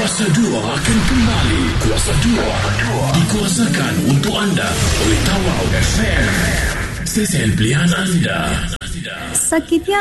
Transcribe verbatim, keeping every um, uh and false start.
Kuasa dua akan kembali. Kuasa dua dikuasakan untuk anda oleh Tawau F M. Stesen pilihan anda. Sakitnya